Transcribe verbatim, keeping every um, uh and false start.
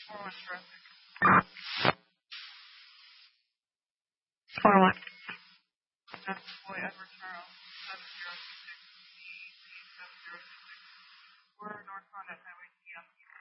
four one traffic. For what? That's boy Edward Charles, seven zero